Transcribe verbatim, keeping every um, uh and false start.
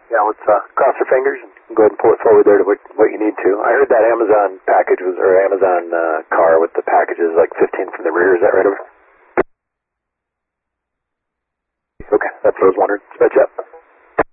Yeah, let's uh, cross our fingers and go ahead and pull it forward there to what, what you need to. I heard that Amazon package was, or Amazon uh, car with the packages like fifteen from the rear. Is that right? Over? Okay, that's what I was wondering. Spetch up.